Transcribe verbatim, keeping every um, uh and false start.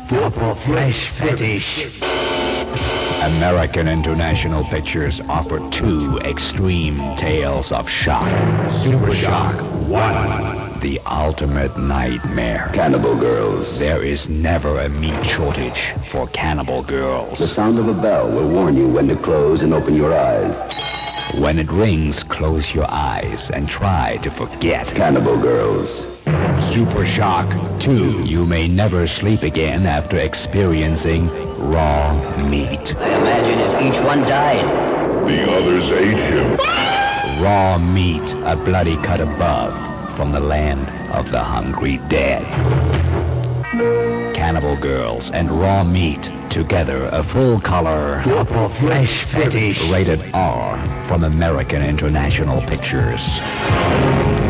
Proper flesh fetish. American International Pictures offer two extreme tales of shock. Super Shock one. The ultimate nightmare. Cannibal Girls. There is never a meat shortage for Cannibal Girls. The sound of a bell will warn you when to close and open your eyes. When it rings, close your eyes and try to forget. Cannibal Girls. Super Shock two. You may never sleep again after experiencing raw meat. I imagine as each one died, the others ate him. Raw meat, a bloody cut above from the land of the hungry dead. Cannibal Girls and raw meat together, a full-color Proper flesh fetish. rated R from American International Pictures.